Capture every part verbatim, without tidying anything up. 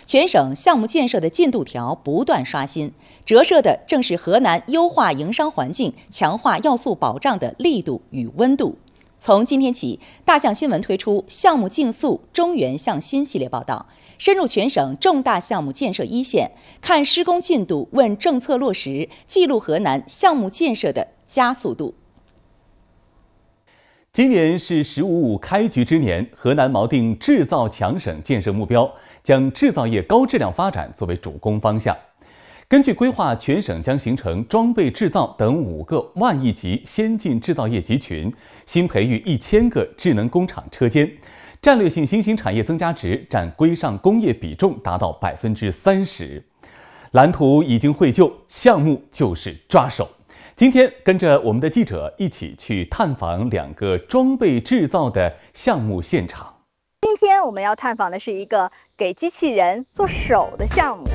全省项目建设的进度条不断刷新，折射的正是河南优化营商环境、强化要素保障的力度与温度。从今天起，大象新闻推出项目竞速中原向新系列报道，深入全省重大项目建设一线，看施工进度，问政策落实，记录河南项目建设的加速度。 今年是“十五五”开局之年，河南锚定制造强省建设目标，将制造业高质量发展作为主攻方向。根据规划，全省将形成装备制造等五个万亿级先进制造业集群，新培育一千个智能工厂车间，战略性新兴产业增加值占规上工业比重达到百分之三十。蓝图已经绘就，项目就是抓手。今天跟着我们的记者一起去探访两个装备制造的项目现场。 今天我们要探访的是一个给机器人做手的项目。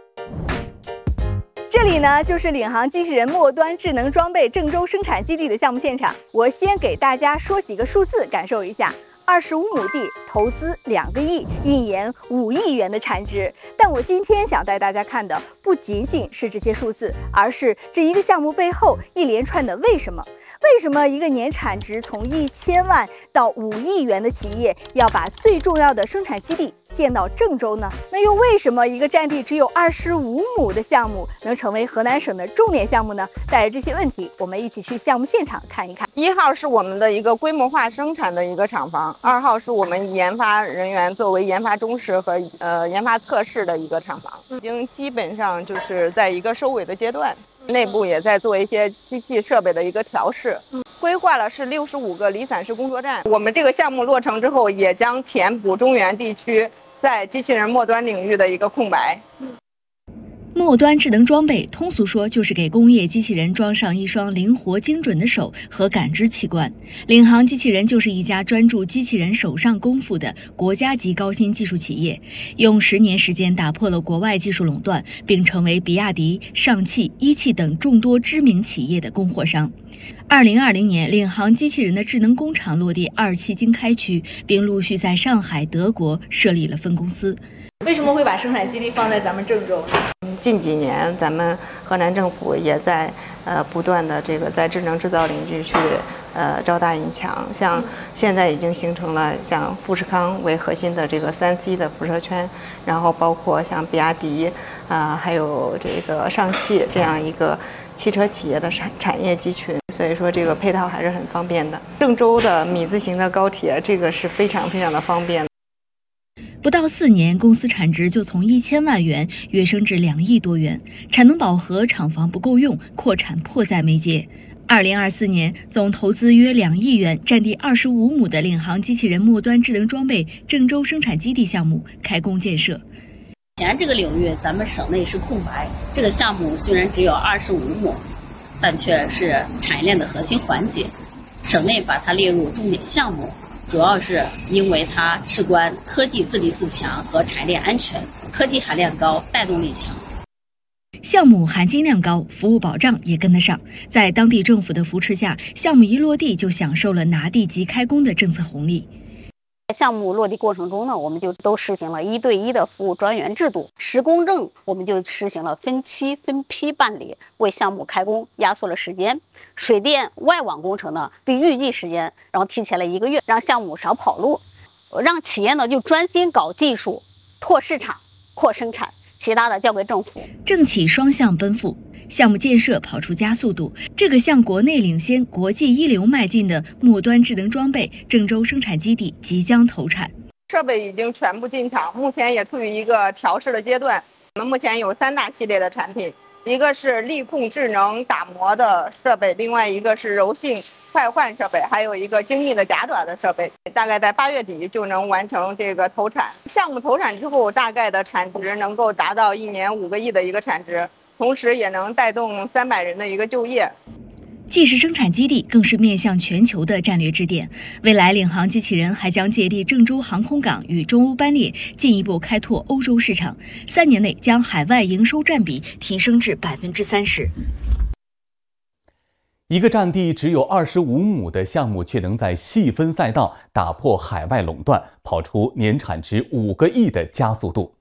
这里呢，就是领航机器人末端智能装备郑州生产基地的项目现场。我先给大家说几个数字，感受一下。二十五亩地，投资两个亿，运研五亿元的产值。但我今天想带大家看的不仅仅是这些数字，而是这一个项目背后一连串的为什么。为什么一个年产值从一千万到五亿元的企业要把最重要的生产基地建到郑州呢？那又为什么一个占地只有二十五亩的项目能成为河南省的重点项目呢？带着这些问题，我们一起去项目现场看一看。 一号是我们的一个规模化生产的一个厂房，二号是我们研发人员作为研发中试和呃研发测试的一个厂房，已经基本上就是在一个收尾的阶段。内部也在做一些机器设备的一个调试，规划了是六十五个离散式工作站。我们这个项目落成之后，也将填补中原地区在机器人末端领域的一个空白。 末端智能装备，通俗说就是给工业机器人装上一双灵活精准的手和感知器官。领航机器人就是一家专注机器人手上功夫的国家级高新技术企业，用十年时间打破了国外技术垄断，并成为比亚迪、上汽、一汽等众多知名企业的供货商。二零二零年，领航机器人的智能工厂落地二期经开区，并陆续在上海、德国设立了分公司。 为什么会把生产基地放在咱们郑州呢？ 近几年，咱们河南政府也在呃不断的这个在智能制造领域去呃招大引强，像现在已经形成了像富士康为核心的这个三 C 的辐射圈，然后包括像比亚迪啊、呃，还有这个上汽这样一个汽车企业的产产业集群，所以说这个配套还是很方便的。郑州的米字形的高铁，这个是非常非常的方便。 不到四年，公司产值就从一千万元跃升至两亿多元，产能饱和，厂房不够用，扩产迫在眉睫。二零二四年，总投资约两亿元，占地二十五亩的领航机器人末端智能装备郑州生产基地项目开工建设。 前这个领域咱们省内是空白，这个项目虽然只有二十五亩，但却是产业链的核心环节，省内把它列入重点项目。主要是因为它事关科技自立自强和产业链安全，科技含量高，带动力强。 项目含金量高，服务保障也跟得上。在当地政府的扶持下，项目一落地就享受了拿地即开工的政策红利。 项目落地过程中呢，我们就都实行了一对一的服务专员制度，施工证我们就实行了分期分批办理，为项目开工压缩了时间。水电外网工程呢，比预计时间然后提前了一个月，让项目少跑路，让企业呢就专心搞技术、拓市场、扩生产，其他的交给政府。 政企双向奔赴，项目建设跑出加速度。这个向国内领先、国际一流迈进的末端智能装备郑州生产基地即将投产， 设备已经全部进场，目前也处于一个调试的阶段。我们目前有三大系列的产品，一个是力控智能打磨的设备，另外一个是柔性快换设备，还有一个精密的夹短的设备。大概在八月底就能完成这个投产。项目投产之后，大概的产值能够达到一年五个亿的一个产值，同时也能带动三百人的一个就业。 既是生产基地，更是面向全球的战略支点。未来，领航机器人还将借力郑州航空港与中欧班列，进一步开拓欧洲市场。三年内将海外营收占比提升至百分之三十。 一个占地只有二十五亩的项目，却能在细分赛道打破海外垄断，跑出年产值五个亿的加速度。